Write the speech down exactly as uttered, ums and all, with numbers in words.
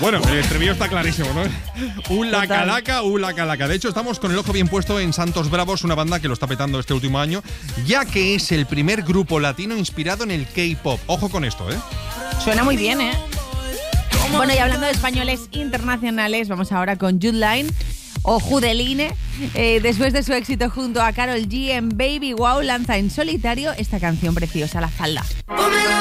Bueno, el estribillo está clarísimo, ¿no? Ula calaca, ula calaca. De hecho, estamos con el ojo bien puesto en Santos Bravos, una banda que lo está petando este último año, ya que es el primer grupo latino inspirado en el K-pop. Ojo con esto, ¿eh? Suena muy bien, ¿eh? Bueno, y hablando de españoles internacionales, vamos ahora con Judeline o Judeline. Eh, después de su éxito junto a Karol G en Baby Wow, lanza en solitario esta canción preciosa, La Falda.